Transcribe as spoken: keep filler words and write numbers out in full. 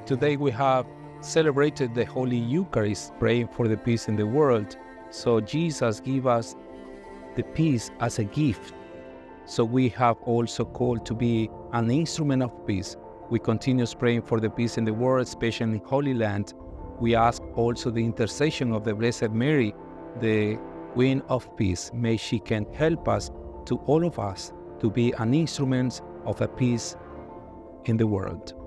Today we have celebrated the Holy Eucharist, praying for the peace in the world. So Jesus gave us the peace as a gift. So we have also called to be an instrument of peace. We continue praying for the peace in the world, especially in Holy Land. We ask also the intercession of the Blessed Mary, the Queen of Peace. May she can help us, to all of us, to be an instrument of a peace in the world.